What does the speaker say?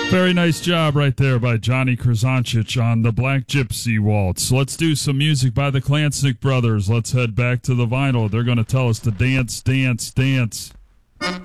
Very nice job right there by Johnny Krasancic on the Black Gypsy Waltz. Let's do some music by the Klansnick Brothers. Let's head back to the vinyl. They're going to tell us to dance, dance, dance.